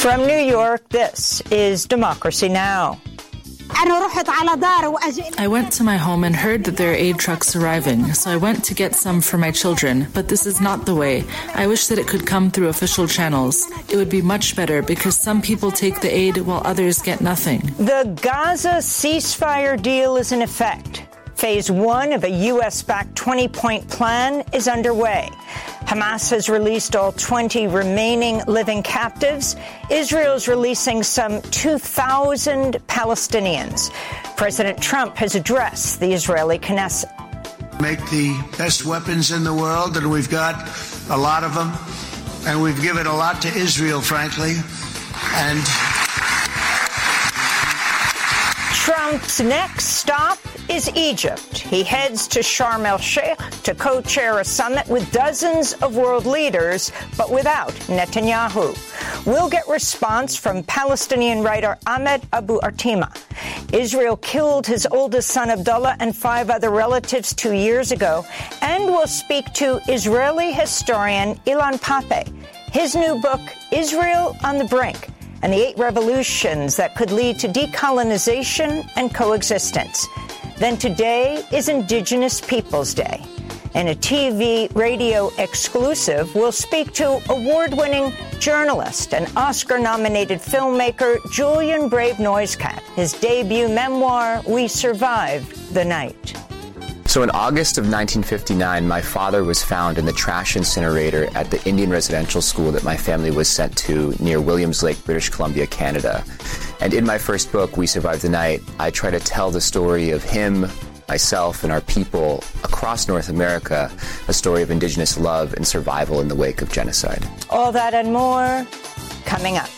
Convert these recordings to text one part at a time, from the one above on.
From New York, this is Democracy Now! I went to my home and heard that there are aid trucks arriving, so I went to get some for my children, but this is not the way. I wish that it could come through official channels. It would be much better because some people take the aid while others get nothing. The Gaza ceasefire deal is in effect. Phase 1 of a U.S.-backed 20-point plan is underway. Hamas has released all 20 remaining living captives. Israel's releasing some 2,000 Palestinians. President Trump has addressed the Israeli Knesset. Make the best weapons in the world, and we've got a lot of them. And we've given a lot to Israel, frankly. And Trump's next stop is Egypt. He heads to Sharm el-Sheikh to co-chair a summit with dozens of world leaders, but without Netanyahu. We'll get response from Palestinian writer Ahmed Abu Artima. Israel killed his oldest son Abdullah and 5 other relatives 2 years ago, and we'll speak to Israeli historian Ilan Pappé. His new book, Israel on the Brink, and the 8 revolutions that could lead to decolonization and coexistence. Then today is Indigenous Peoples Day. In a TV radio exclusive, we'll speak to award-winning journalist and Oscar-nominated filmmaker Julian Brave Noisecat. His debut memoir, We Survived the Night. So in August of 1959, my father was found in the trash incinerator at the Indian residential school that my family was sent to near Williams Lake, British Columbia, Canada. And in my first book, We Survived the Night, I try to tell the story of him, myself, and our people across North America, a story of Indigenous love and survival in the wake of genocide. All that and more coming up.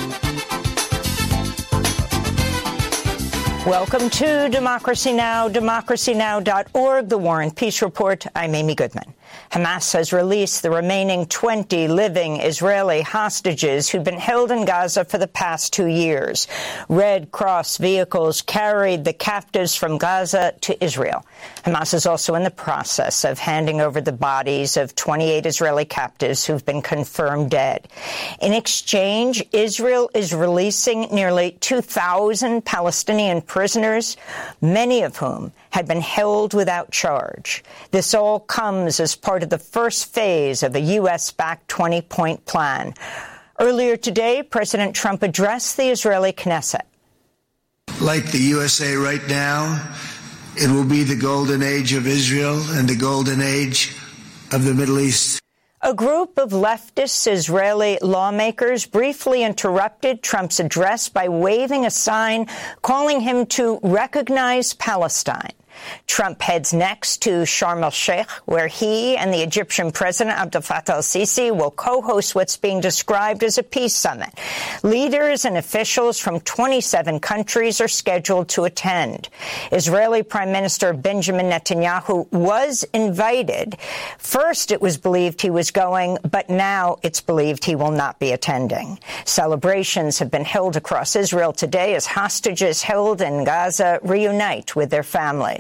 Welcome to Democracy Now!, democracynow.org, The War and Peace Report. I'm Amy Goodman. Hamas has released the remaining 20 living Israeli hostages who've been held in Gaza for the past 2 years. Red Cross vehicles carried the captives from Gaza to Israel. Hamas is also in the process of handing over the bodies of 28 Israeli captives who've been confirmed dead. In exchange, Israel is releasing nearly 2,000 Palestinian prisoners, many of whom had been held without charge. This all comes as part of the first phase of a U.S.-backed 20-point plan. Earlier today, President Trump addressed the Israeli Knesset. like the USA right now, it will be the golden age of Israel and the golden age of the Middle East. A group of leftist Israeli lawmakers briefly interrupted Trump's address by waving a sign calling him to recognize Palestine. Trump heads next to Sharm el-Sheikh, where he and the Egyptian President Abdel Fattah el-Sisi will co-host what's being described as a peace summit. Leaders and officials from 27 countries are scheduled to attend. Israeli Prime Minister Benjamin Netanyahu was invited. First, it was believed he was going, but now it's believed he will not be attending. Celebrations have been held across Israel today as hostages held in Gaza reunite with their families.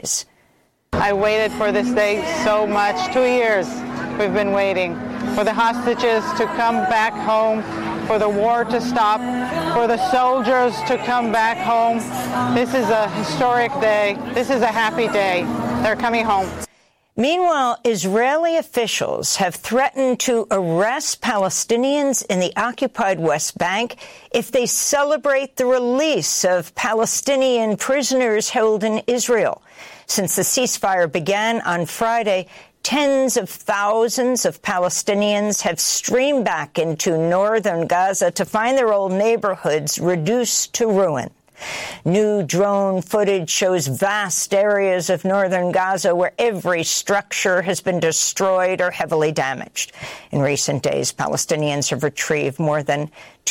I waited for this day so much. 2 years we've been waiting for the hostages to come back home, for the war to stop, for the soldiers to come back home. This is a historic day. This is a happy day. They're coming home. Meanwhile, Israeli officials have threatened to arrest Palestinians in the occupied West Bank if they celebrate the release of Palestinian prisoners held in Israel. Since the ceasefire began on Friday, tens of thousands of Palestinians have streamed back into northern Gaza to find their old neighborhoods reduced to ruin. New drone footage shows vast areas of northern Gaza where every structure has been destroyed or heavily damaged. In recent days, Palestinians have retrieved more than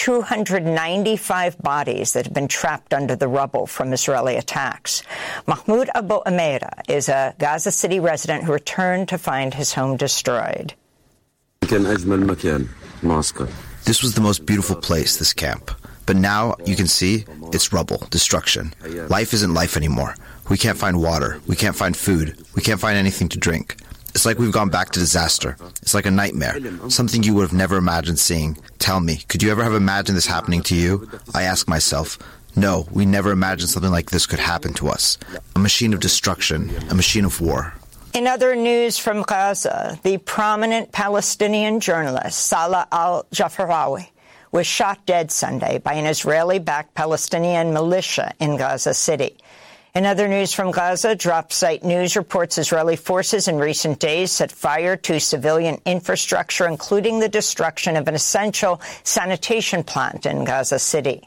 295 bodies that have been trapped under the rubble from Israeli attacks. Mahmoud Abu Amira is a Gaza City resident who returned to find his home destroyed. This was the most beautiful place, this camp. But now you can see it's rubble, destruction. Life isn't life anymore. We can't find water. We can't find food. We can't find anything to drink. It's like we've gone back to disaster. It's like a nightmare, something you would have never imagined seeing. Tell me, could you ever have imagined this happening to you? I ask myself. No, we never imagined something like this could happen to us. A machine of destruction, a machine of war. In other news from Gaza, the prominent Palestinian journalist Salah al-Jafrawi was shot dead Sunday by an Israeli-backed Palestinian militia in Gaza City. In other news from Gaza, DropSite News reports Israeli forces in recent days set fire to civilian infrastructure, including the destruction of an essential sanitation plant in Gaza City.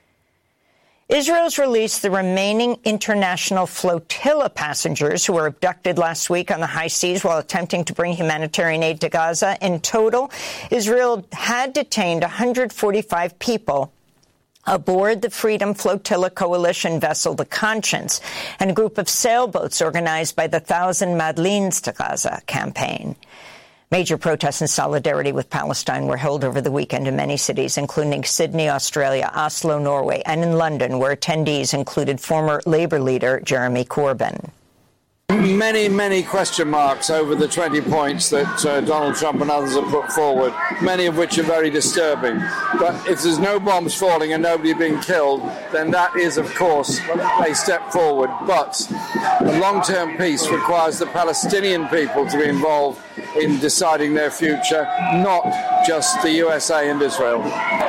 Israel's released the remaining international flotilla passengers who were abducted last week on the high seas while attempting to bring humanitarian aid to Gaza. In total, Israel had detained 145 people aboard the Freedom Flotilla Coalition vessel, the Conscience, and a group of sailboats organized by the Thousand Madeleines to Gaza campaign. Major protests in solidarity with Palestine were held over the weekend in many cities, including Sydney, Australia, Oslo, Norway, and in London, where attendees included former Labour leader Jeremy Corbyn. Many question marks over the 20 points that Donald Trump and others have put forward, many of which are very disturbing. But if there's no bombs falling and nobody being killed, then that is, of course, a step forward. But a long-term peace requires the Palestinian people to be involved in deciding their future, not just the USA and Israel.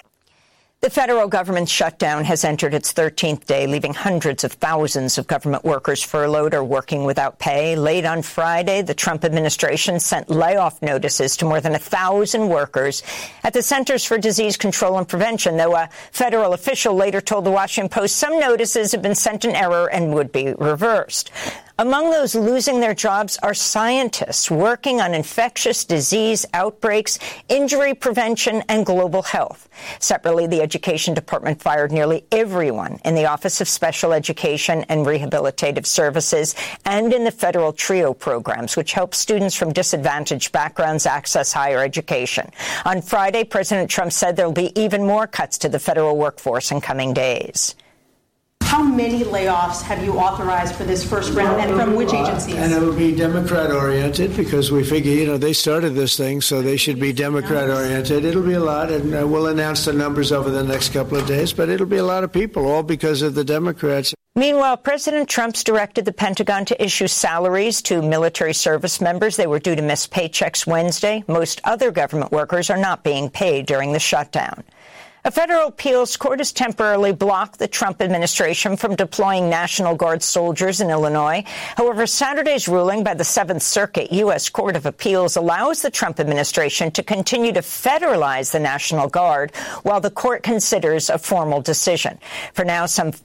The federal government shutdown has entered its 13th day, leaving hundreds of thousands of government workers furloughed or working without pay. Late on Friday, the Trump administration sent layoff notices to more than 1,000 workers at the Centers for Disease Control and Prevention, though a federal official later told the Washington Post some notices have been sent in error and would be reversed. Among those losing their jobs are scientists working on infectious disease outbreaks, injury prevention, and global health. Separately, the Education Department fired nearly everyone in the Office of Special Education and Rehabilitative Services and in the federal TRIO programs, which help students from disadvantaged backgrounds access higher education. On Friday, President Trump said there will be even more cuts to the federal workforce in coming days. How many layoffs have you authorized for this first round, and from which agencies? And it will be Democrat-oriented, because we figure, they started this thing, so they should be Democrat-oriented. It'll be a lot, and we'll announce the numbers over the next couple of days, but it'll be a lot of people, all because of the Democrats. Meanwhile, President Trump's directed the Pentagon to issue salaries to military service members. They were due to miss paychecks Wednesday. Most other government workers are not being paid during the shutdown. A federal appeals court has temporarily blocked the Trump administration from deploying National Guard soldiers in Illinois. However, Saturday's ruling by the Seventh Circuit U.S. Court of Appeals allows the Trump administration to continue to federalize the National Guard while the court considers a formal decision. For now, some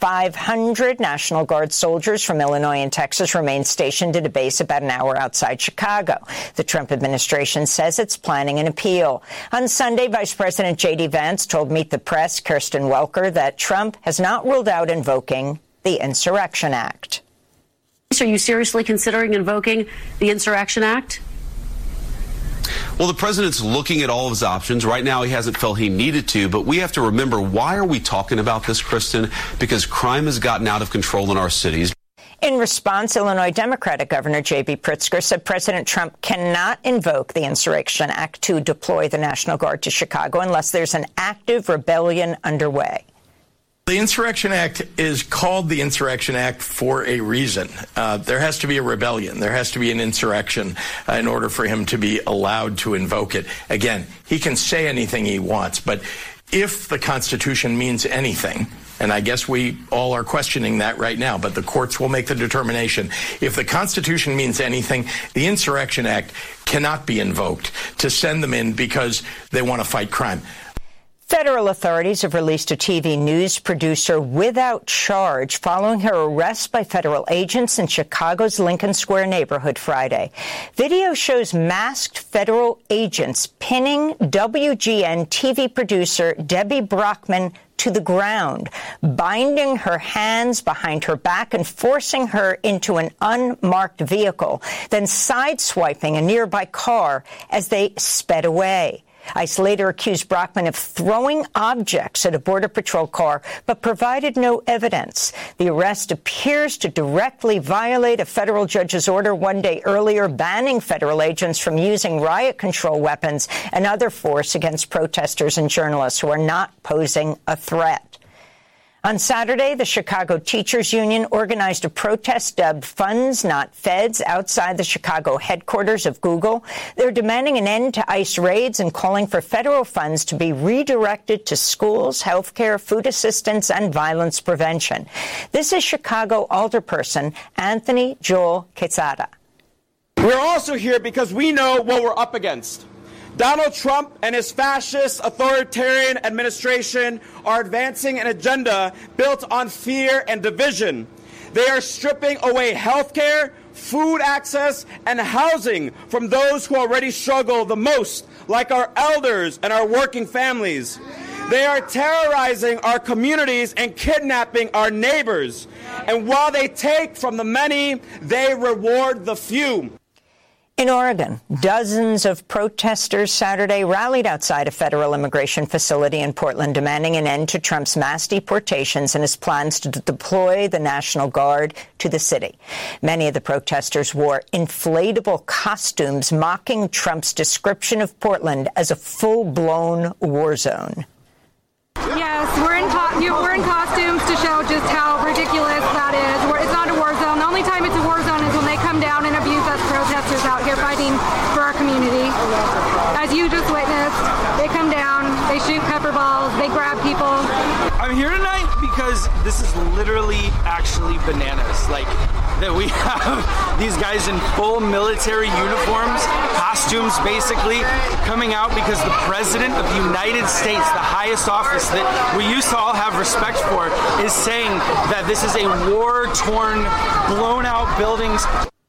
500 National Guard soldiers from Illinois and Texas remain stationed at a base about an hour outside Chicago. The Trump administration says it's planning an appeal. On Sunday, Vice President J.D. Vance told Meet the Press, Kirsten Welker, that Trump has not ruled out invoking the Insurrection Act. Are you seriously considering invoking the Insurrection Act? Well, the president's looking at all of his options. Right now, he hasn't felt he needed to, but we have to remember, why are we talking about this, Kristen? Because crime has gotten out of control in our cities. In response, Illinois Democratic Governor J.B. Pritzker said President Trump cannot invoke the Insurrection Act to deploy the National Guard to Chicago unless there's an active rebellion underway. The Insurrection Act is called the Insurrection Act for a reason. There has to be a rebellion. There has to be an insurrection in order for him to be allowed to invoke it. Again, he can say anything he wants, but if the Constitution means anything, and I guess we all are questioning that right now, but the courts will make the determination. If the Constitution means anything, the Insurrection Act cannot be invoked to send them in because they want to fight crime. Federal authorities have released a TV news producer without charge following her arrest by federal agents in Chicago's Lincoln Square neighborhood Friday. Video shows masked federal agents pinning WGN TV producer Debbie Brockman to the ground, binding her hands behind her back and forcing her into an unmarked vehicle, then sideswiping a nearby car as they sped away. ICE later accused Brockman of throwing objects at a Border Patrol car, but provided no evidence. The arrest appears to directly violate a federal judge's order one day earlier banning federal agents from using riot control weapons and other force against protesters and journalists who are not posing a threat. On Saturday, the Chicago Teachers Union organized a protest dubbed Funds Not Feds outside the Chicago headquarters of Google. They're demanding an end to ICE raids and calling for federal funds to be redirected to schools, healthcare, food assistance, and violence prevention. This is Chicago alderperson Anthony Joel Quezada. We're also here because we know what we're up against. Donald Trump and his fascist authoritarian administration are advancing an agenda built on fear and division. They are stripping away health care, food access, and housing from those who already struggle the most, like our elders and our working families. They are terrorizing our communities and kidnapping our neighbors. And while they take from the many, they reward the few. In Oregon, dozens of protesters Saturday rallied outside a federal immigration facility in Portland demanding an end to Trump's mass deportations and his plans to deploy the National Guard to the city. Many of the protesters wore inflatable costumes mocking Trump's description of Portland as a full-blown war zone. Yes, we're in costumes to show just how ridiculous that is. It's not a war zone. The only time it's a war zone is when they come down and abuse us protesters out here fighting for our community. As you just witnessed, they come down, they shoot pepper balls, they grab people. I'm here tonight because this is literally actually bananas. Like, that we have these guys in full military uniforms, costumes basically, coming out because the President of the United States, the highest office that we used to all have respect for, is saying that this is a war-torn, blown-out buildings.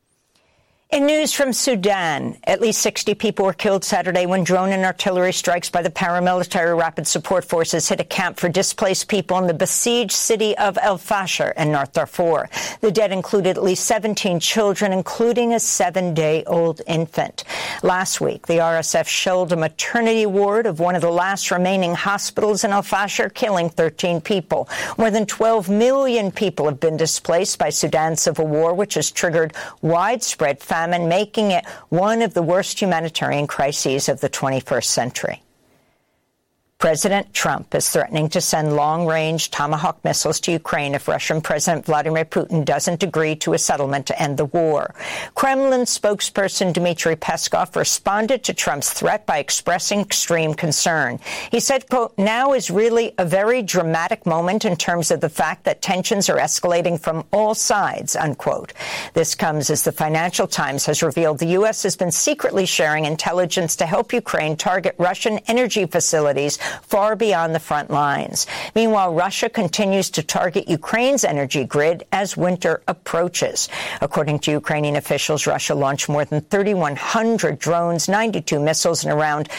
In news from Sudan, at least 60 people were killed Saturday when drone and artillery strikes by the paramilitary Rapid Support Forces hit a camp for displaced people in the besieged city of El Fasher in North Darfur. The dead included at least 17 children, including a 7-day-old infant. Last week, the RSF shelled a maternity ward of one of the last remaining hospitals in El Fasher, killing 13 people. More than 12 million people have been displaced by Sudan's civil war, which has triggered widespread famine, making it one of the worst humanitarian crises of the 21st century. President Trump is threatening to send long-range Tomahawk missiles to Ukraine if Russian President Vladimir Putin doesn't agree to a settlement to end the war. Kremlin spokesperson Dmitry Peskov responded to Trump's threat by expressing extreme concern. He said, quote, "Now is really a very dramatic moment in terms of the fact that tensions are escalating from all sides," unquote. This comes as the Financial Times has revealed the U.S. has been secretly sharing intelligence to help Ukraine target Russian energy facilities far beyond the front lines. Meanwhile, Russia continues to target Ukraine's energy grid as winter approaches. According to Ukrainian officials, Russia launched more than 3,100 drones, 92 missiles, and around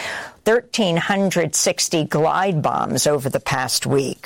1,360 glide bombs over the past week.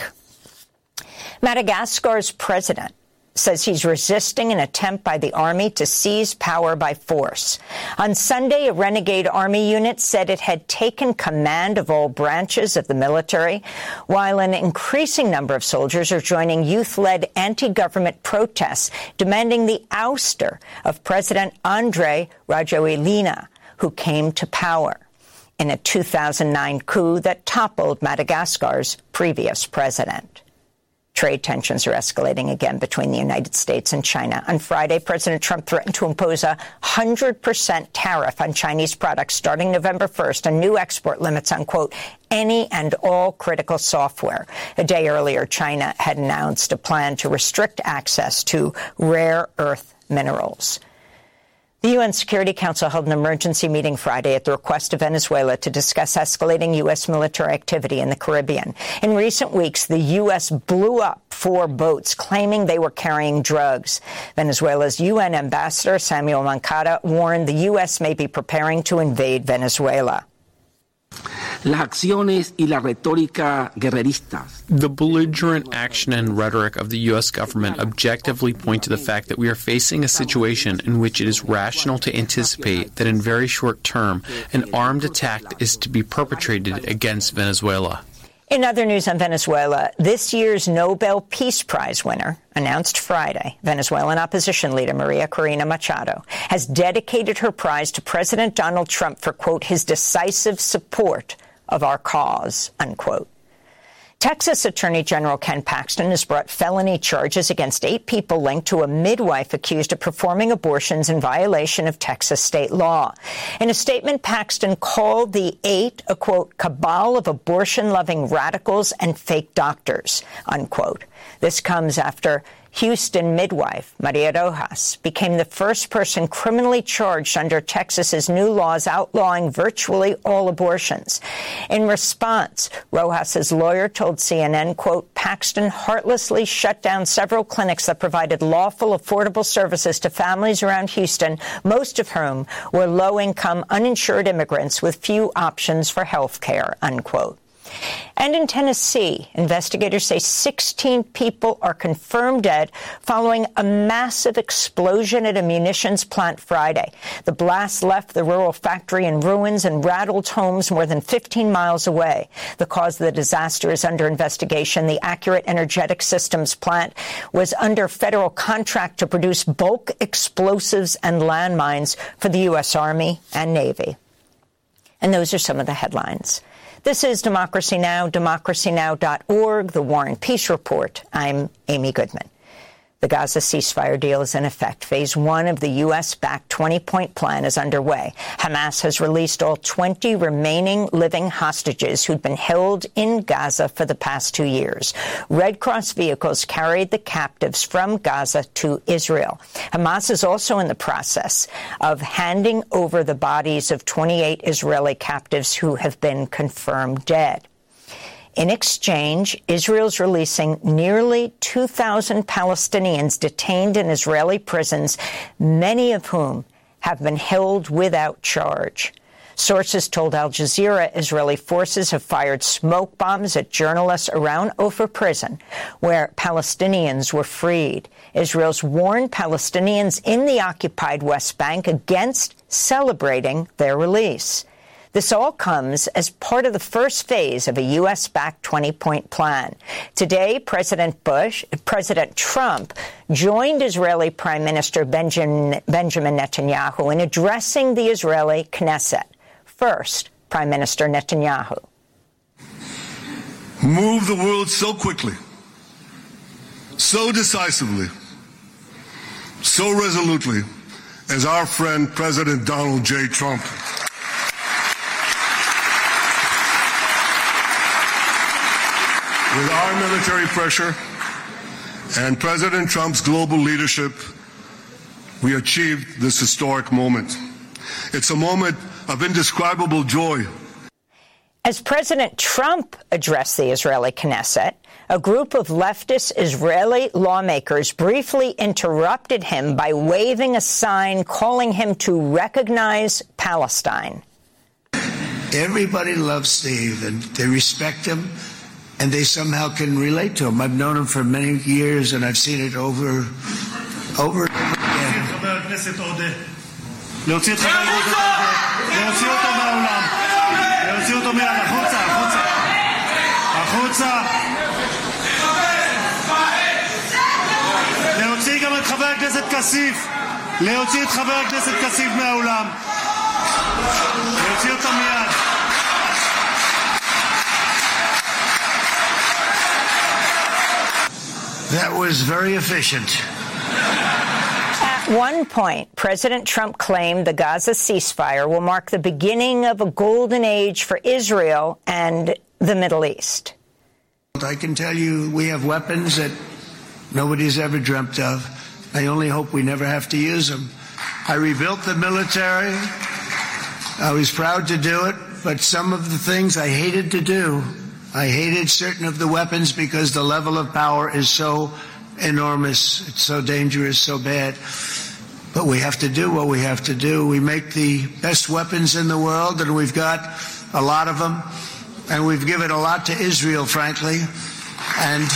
Madagascar's president says he's resisting an attempt by the army to seize power by force. On Sunday, a renegade army unit said it had taken command of all branches of the military, while an increasing number of soldiers are joining youth-led anti-government protests demanding the ouster of President Andry Rajoelina, who came to power in a 2009 coup that toppled Madagascar's previous president. Trade tensions are escalating again between the United States and China. On Friday, President Trump threatened to impose a 100% tariff on Chinese products starting November 1st and new export limits on, quote, any and all critical software. A day earlier, China had announced a plan to restrict access to rare earth minerals. The UN Security Council held an emergency meeting Friday at the request of Venezuela to discuss escalating U.S. military activity in the Caribbean. In recent weeks, the U.S. blew up 4 boats claiming they were carrying drugs. Venezuela's UN ambassador, Samuel Moncada, warned the U.S. may be preparing to invade Venezuela. las acciones y la retórica guerreristas. The belligerent action and rhetoric of the U.S. government objectively point to the fact that we are facing a situation in which it is rational to anticipate that in very short term, an armed attack is to be perpetrated against Venezuela. In other news on Venezuela, this year's Nobel Peace Prize winner, announced Friday, Venezuelan opposition leader Maria Corina Machado, has dedicated her prize to President Donald Trump for, quote, his decisive support of our cause, unquote. Texas Attorney General Ken Paxton has brought felony charges against 8 people linked to a midwife accused of performing abortions in violation of Texas state law. In a statement, Paxton called the 8 a, quote, cabal of abortion-loving radicals and fake doctors, unquote. This comes after Houston midwife Maria Rojas became the first person criminally charged under Texas's new laws outlawing virtually all abortions. In response, Rojas's lawyer told CNN, quote, Paxton heartlessly shut down several clinics that provided lawful, affordable services to families around Houston, most of whom were low-income, uninsured immigrants with few options for health care, unquote. And in Tennessee, investigators say 16 people are confirmed dead following a massive explosion at a munitions plant Friday. The blast left the rural factory in ruins and rattled homes more than 15 miles away. The cause of the disaster is under investigation. The Accurate Energetic Systems plant was under federal contract to produce bulk explosives and landmines for the U.S. Army and Navy. And those are some of the headlines. This is Democracy Now!, democracynow.org, The War and Peace Report. I'm Amy Goodman. The Gaza ceasefire deal is in effect. Phase 1 of the U.S.-backed 20-point plan is underway. Hamas has released all 20 remaining living hostages who'd been held in Gaza for the past 2 years. Red Cross vehicles carried the captives from Gaza to Israel. Hamas is also in the process of handing over the bodies of 28 Israeli captives who have been confirmed dead. In exchange, Israel's releasing nearly 2,000 Palestinians detained in Israeli prisons, many of whom have been held without charge. Sources told Al Jazeera Israeli forces have fired smoke bombs at journalists around Ofer prison, where Palestinians were freed. Israel's warned Palestinians in the occupied West Bank against celebrating their release. This all comes as part of the first phase of a U.S.-backed 20-point plan. Today, President Trump joined Israeli Prime Minister Benjamin Netanyahu in addressing the Israeli Knesset. First, Prime Minister Netanyahu. Move the world so quickly, so decisively, so resolutely as our friend President Donald J. Trump. With our military pressure and President Trump's global leadership, we achieved this historic moment. It's a moment of indescribable joy. As President Trump addressed the Israeli Knesset, a group of leftist Israeli lawmakers briefly interrupted him by waving a sign calling him to recognize Palestine. Everybody loves Steve, and they respect him. And they somehow can relate to him. I've known him for many years, and I've seen it over and over again. להוציא את חבר הכנסת עודה, להוציא אותו מהאולם, להוציא אותו מיד, החוצה, החוצה, החוצה. להוציא גם את חבר הכנסת כסיף, להוציא את חבר הכנסת כסיף מהאולם, להוציא אותו מיד. That was very efficient. At one point, President Trump claimed the Gaza ceasefire will mark the beginning of a golden age for Israel and the Middle East. I can tell you we have weapons that nobody's ever dreamt of. I only hope we never have to use them. I rebuilt the military. I was proud to do it, but some of the things I hated to do. I hated certain of the weapons because the level of power is so enormous, it's so dangerous, so bad. But we have to do what we have to do. We make the best weapons in the world, and we've got a lot of them. and we've given a lot to Israel, frankly. And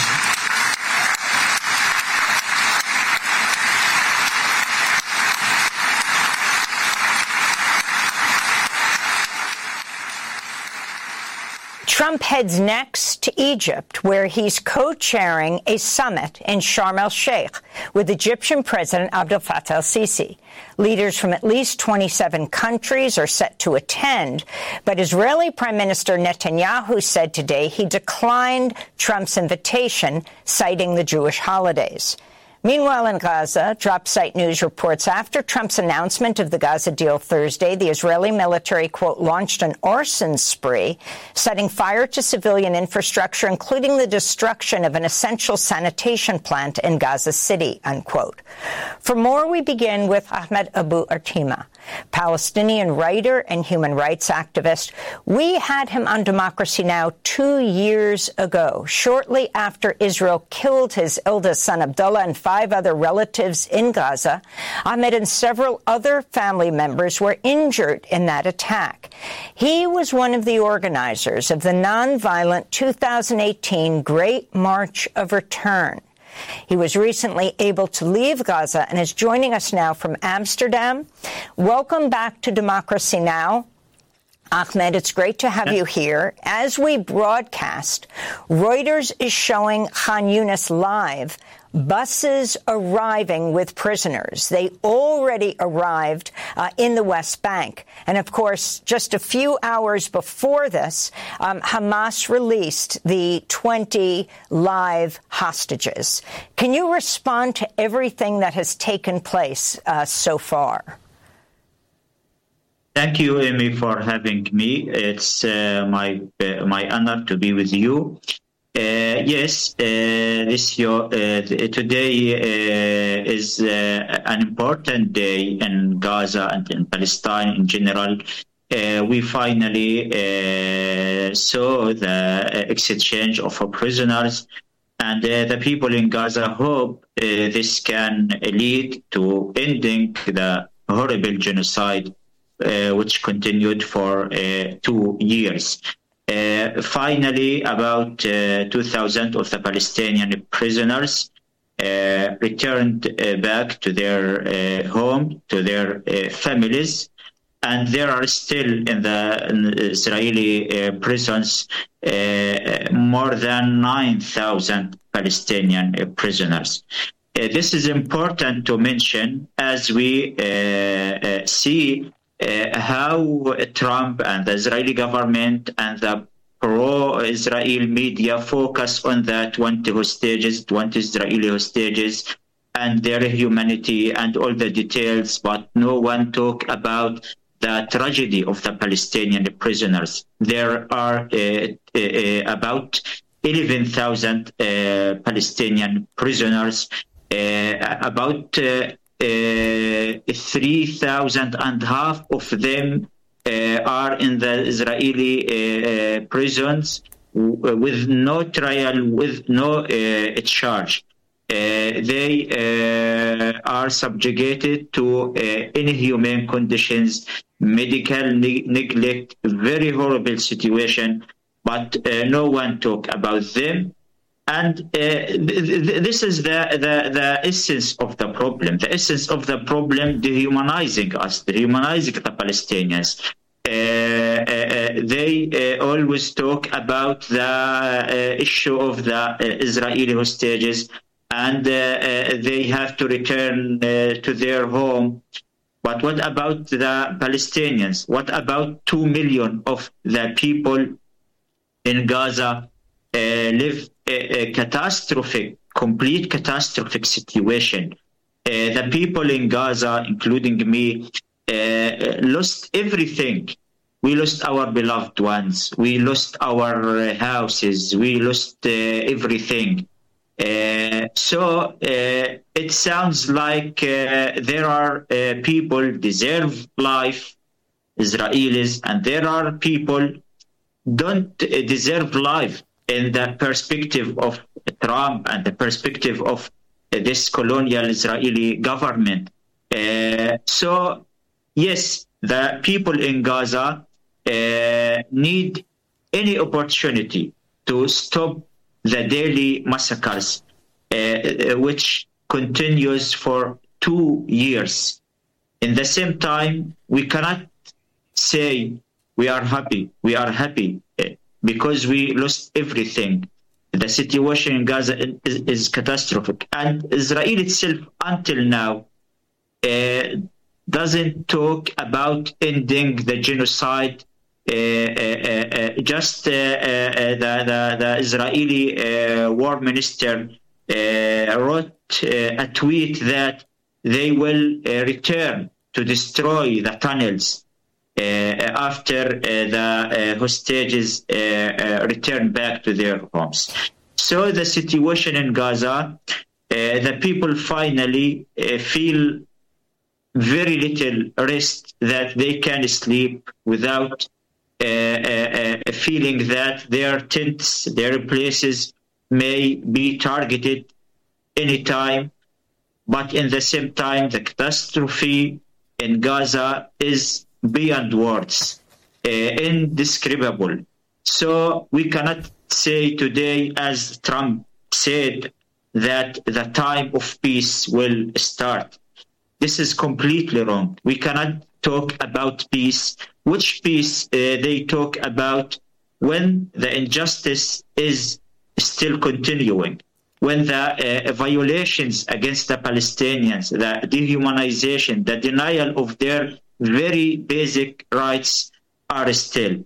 Trump heads next to Egypt, where he's co-chairing a summit in Sharm el-Sheikh with Egyptian President Abdel Fattah el-Sisi. Leaders from at least 27 countries are set to attend, but Israeli Prime Minister Netanyahu said today he declined Trump's invitation, citing the Jewish holidays. Meanwhile, in Gaza, DropSite News reports after Trump's announcement of the Gaza deal Thursday, the Israeli military, quote, launched an arson spree, setting fire to civilian infrastructure, including the destruction of an essential sanitation plant in Gaza City, unquote. For more, we begin with Ahmed Abu Artima, Palestinian writer and human rights activist. We had him on Democracy Now! 2 years ago, shortly after Israel killed his eldest son, Abdullah, and 5 other relatives in Gaza. Ahmed and several other family members were injured in that attack. He was one of the organizers of the nonviolent 2018 Great March of Return. He was recently able to leave Gaza and is joining us now from Amsterdam. Welcome back to Democracy Now! Ahmed, it's great to have you here. As we broadcast, Reuters is showing Khan Yunis live, buses arriving with prisoners. They already arrived in the West Bank. And, of course, just a few hours before this, Hamas released the 20 live hostages. Can you respond to everything that has taken place so far? Thank you, Amy, for having me. It's my honor to be with you. Yes, today is an important day in Gaza and in Palestine in general. We finally saw the exchange of prisoners, and the people in Gaza hope this can lead to ending the horrible genocide which continued for 2 years. Finally, about 2,000 of the Palestinian prisoners returned back to their home, to their families, and there are still in the Israeli prisons more than 9,000 Palestinian prisoners. This is important to mention as we see how Trump and the Israeli government and the pro-Israel media focus on the 20 Israeli hostages and their humanity and all the details, but no one talk about the tragedy of the Palestinian prisoners. There are about 11,000 Palestinian prisoners, about 3,500 of them are in the Israeli prisons with no trial, with no charge. They are subjugated to inhumane conditions, medical neglect, very horrible situation, but no one talk about them. And this is the essence of the problem. The essence of the problem, dehumanizing us, dehumanizing the Palestinians. They always talk about the issue of the Israeli hostages, and they have to return to their home. But what about the Palestinians? What about 2 million of the people in Gaza live a complete catastrophic situation? The people in Gaza, including me, lost everything. We lost our beloved ones. We lost our houses. We lost everything. So it sounds like there are people deserve life, Israelis, and there are people don't deserve life in the perspective of Trump and the perspective of this colonial Israeli government. So, yes, the people in Gaza need any opportunity to stop the daily massacres, which continues for 2 years. In the same time, we cannot say we are happy. We are happy because we lost everything. The situation in Gaza is catastrophic. And Israel itself, until now, doesn't talk about ending the genocide. Just the Israeli war minister wrote a tweet that they will return to destroy the tunnels after the hostages return back to their homes. So the situation in Gaza, the people finally feel very little rest, that they can sleep without feeling that their tents, their places may be targeted anytime. But in the same time, the catastrophe in Gaza is beyond words, indescribable. So we cannot say today, as Trump said, that the time of peace will start. This is completely wrong. We cannot talk about peace. Which peace they talk about when the injustice is still continuing, when the violations against the Palestinians, the dehumanization, the denial of their very basic rights are still.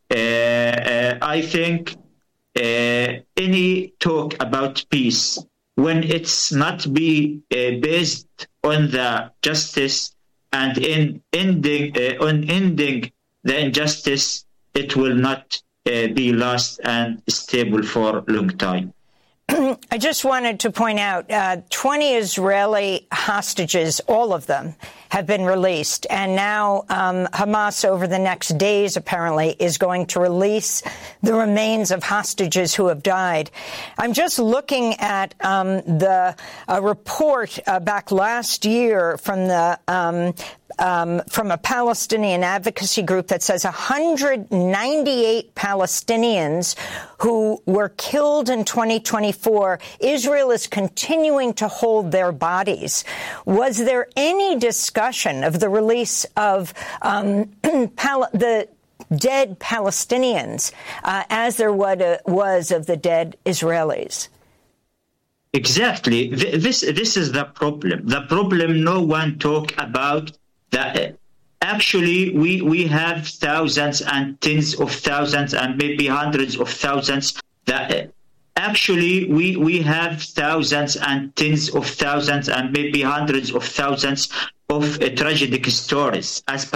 I think any talk about peace, when it's not based on the justice and in ending the injustice, it will not be last and stable for a long time. I just wanted to point out 20 Israeli hostages, all of them, have been released. And now Hamas, over the next days, apparently, is going to release the remains of hostages who have died. I'm just looking at the report back last year from the from a Palestinian advocacy group that says 198 Palestinians who were killed in 2024. Israel is continuing to hold their bodies. Was there any discussion of the release of the dead Palestinians as there was of the dead Israelis? Exactly. This is the problem. The problem no one talk about. That actually we have thousands and tens of thousands and maybe hundreds of thousands. That actually we have thousands and tens of thousands and maybe hundreds of thousands of tragic stories as